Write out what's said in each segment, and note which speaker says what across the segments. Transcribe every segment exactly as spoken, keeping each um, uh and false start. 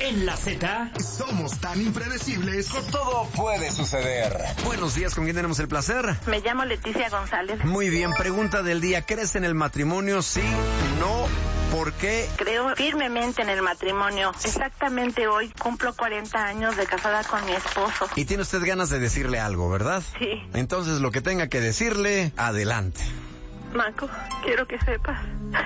Speaker 1: En la Z
Speaker 2: somos tan impredecibles
Speaker 3: que todo puede suceder.
Speaker 4: Buenos días, ¿con quién tenemos el placer?
Speaker 5: Me llamo Leticia González.
Speaker 4: Muy bien, pregunta del día. ¿Crees en el matrimonio? Sí, no, ¿por qué?
Speaker 5: Creo firmemente en el matrimonio. Exactamente hoy cumplo cuarenta años de casada con mi esposo.
Speaker 4: Y tiene usted ganas de decirle algo, ¿verdad?
Speaker 5: Sí.
Speaker 4: Entonces lo que tenga que decirle, adelante.
Speaker 5: Marco, quiero que sepas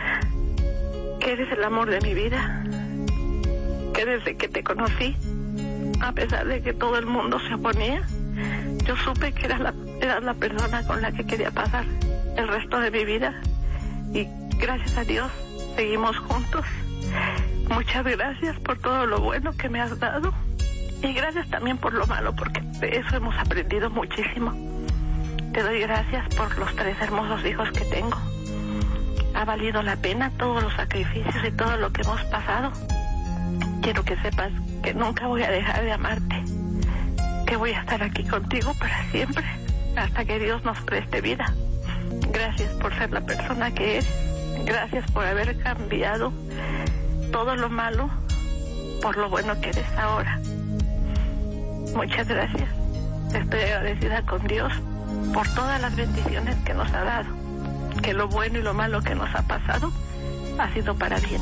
Speaker 5: que eres el amor de mi vida. Que desde que te conocí, a pesar de que todo el mundo se oponía, yo supe que eras la, eras la persona con la que quería pasar el resto de mi vida. Y gracias a Dios, seguimos juntos. Muchas gracias por todo lo bueno que me has dado. Y gracias también por lo malo, porque de eso hemos aprendido muchísimo. Te doy gracias por los tres hermosos hijos que tengo. Ha valido la pena todos los sacrificios y todo lo que hemos pasado. Quiero que sepas que nunca voy a dejar de amarte, que voy a estar aquí contigo para siempre, hasta que Dios nos preste vida. Gracias por ser la persona que eres, gracias por haber cambiado todo lo malo por lo bueno que eres ahora. Muchas gracias. Estoy agradecida con Dios por todas las bendiciones que nos ha dado, que lo bueno y lo malo que nos ha pasado ha sido para bien.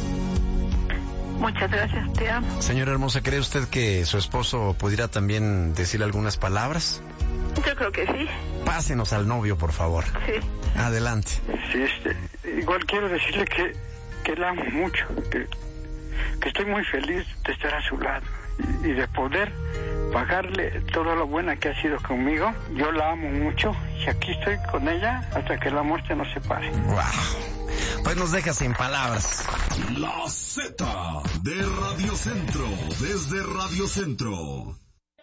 Speaker 5: Muchas gracias, te amo.
Speaker 4: Señora hermosa, ¿cree usted que su esposo pudiera también decirle algunas palabras?
Speaker 5: Yo creo que sí.
Speaker 4: Pásenos al novio, por favor.
Speaker 5: Sí.
Speaker 4: Adelante.
Speaker 6: Sí, este, igual quiero decirle que, que la amo mucho, que, que estoy muy feliz de estar a su lado y, y de poder pagarle todo lo buena que ha sido conmigo. Yo la amo mucho y aquí estoy con ella hasta que la muerte nos separe.
Speaker 4: Wow. Pues nos deja sin palabras.
Speaker 2: La Z de Radio Centro, desde Radio Centro.